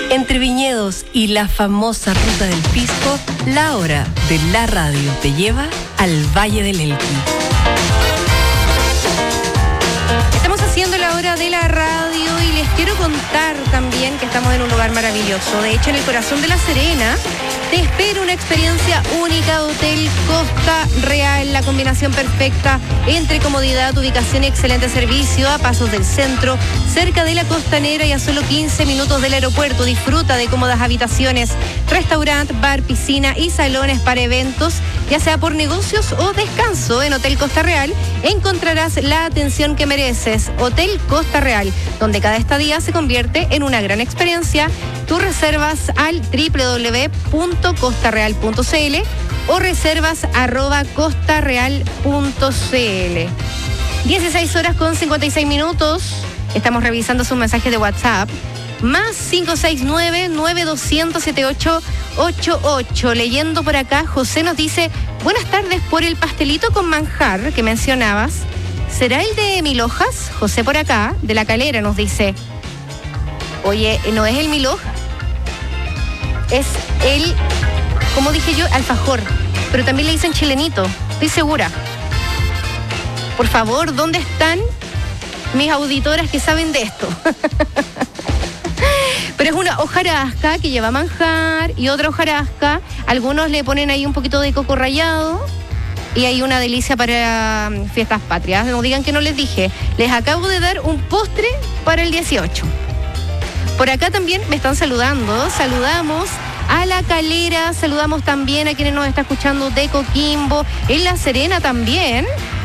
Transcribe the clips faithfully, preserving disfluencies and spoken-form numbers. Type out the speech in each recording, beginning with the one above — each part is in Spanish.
Entre viñedos y la famosa ruta del pisco, la hora de la radio te lleva al Valle del Elqui. Estamos haciendo la hora de la radio y les quiero contar también que estamos en un lugar maravilloso. De hecho, en el corazón de La Serena te espera una experiencia única de Hotel Costa Real, la combinación perfecta entre comodidad, ubicación y excelente servicio a pasos del centro, cerca de la costanera y a solo quince minutos del aeropuerto. Disfruta de cómodas habitaciones, restaurante, bar, piscina y salones para eventos, ya sea por negocios o descanso. En Hotel Costa Real encontrarás la atención que mereces. Hotel Costa Real, donde cada estadía se convierte en una gran experiencia. Tú reservas al doble u doble u doble u punto costa real punto c l o reservas arroba costareal punto c l. dieciséis horas con cincuenta y seis minutos. Estamos revisando sus mensajes de WhatsApp. Más cinco seis nueve, nueve dos cero cero, siete ocho ocho ocho. Leyendo por acá, José nos dice: buenas tardes, por el pastelito con manjar que mencionabas, ¿será el de mil hojas? José por acá, de La Calera, nos dice: oye, no es el mil hojas, es el, como dije yo, alfajor, pero también le dicen chilenito, estoy segura. Por favor, ¿dónde están mis auditoras que saben de esto? Pero es una hojarasca que lleva manjar y otra hojarasca. Algunos le ponen ahí un poquito de coco rallado y hay una delicia para fiestas patrias. No digan que no les dije. Les acabo de dar un postre para el dieciocho. Por acá también me están saludando. Saludamos a La Calera, saludamos también a quienes nos están escuchando de Coquimbo, en La Serena también.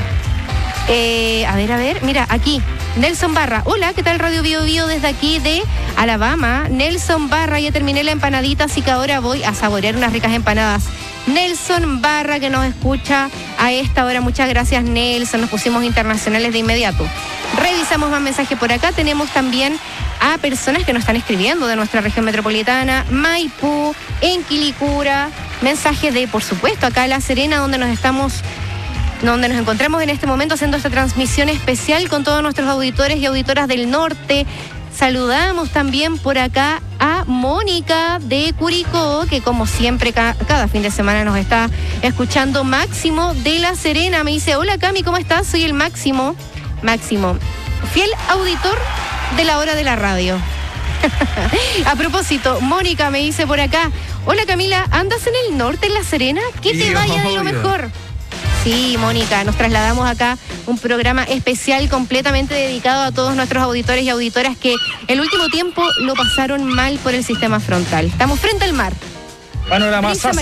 Eh, a ver, a ver, mira, aquí, Nelson Barra. Hola, ¿qué tal Radio Bio Bio desde aquí de Alabama? Nelson Barra, ya terminé la empanadita, así que ahora voy a saborear unas ricas empanadas. Nelson Barra, que nos escucha a esta hora. Muchas gracias, Nelson. Nos pusimos internacionales de inmediato. Revisamos más mensajes por acá. Tenemos también a personas que nos están escribiendo de nuestra región metropolitana, Maipú, en Quilicura. Mensajes de, por supuesto, acá en La Serena, donde nos estamos... donde nos encontramos en este momento haciendo esta transmisión especial con todos nuestros auditores y auditoras del norte. Saludamos también por acá a Mónica de Curicó, que como siempre ca- cada fin de semana nos está escuchando. Máximo de La Serena me dice: hola Cami, ¿cómo estás? Soy el Máximo. Máximo, fiel auditor de la hora de la radio. A propósito, Mónica me dice por acá: hola Camila, ¿andas en el norte, en La Serena? Que te Sí, vaya de lo obvio. mejor. Sí, Mónica, nos trasladamos acá un programa especial completamente dedicado a todos nuestros auditores y auditoras que el último tiempo lo pasaron mal por el sistema frontal. Estamos frente al mar. Panorama Brisa